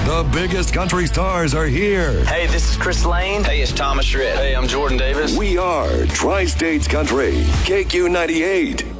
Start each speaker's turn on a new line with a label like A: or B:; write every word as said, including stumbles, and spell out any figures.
A: The biggest country stars are here.
B: Hey, this is Chris Lane.
C: Hey, it's Thomas Rhett.
B: Hey, I'm Jordan Davis.
A: We are Tri-States Country, K Q ninety-eight.